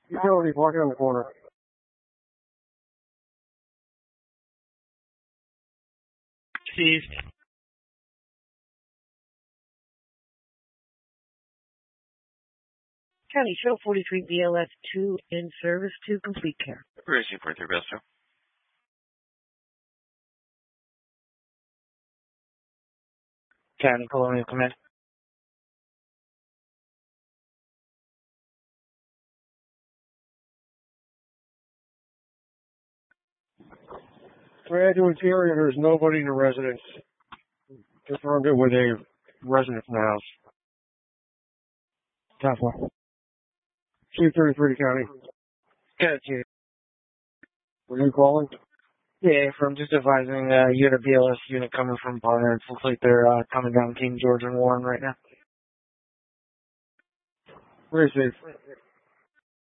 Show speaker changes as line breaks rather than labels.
Utility parking on the corner.
Steve.
County Show 43 BLS 2 in service to complete care.
Where is you for your best, sir? County Colonial Command.
We had to interior, there's nobody in the residence. Confirmed it with a resident from the house. Top one. Chief 33 County.
Good, Chief.
Were you calling?
Yeah, from just advising you had a BLS unit coming from Barnard. It looks like they're coming down King George and Warren right now.
Very safe.